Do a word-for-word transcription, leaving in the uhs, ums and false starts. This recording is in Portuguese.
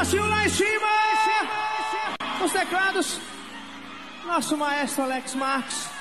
Brasil lá em cima! Os teclados, nosso maestro Alex Marques.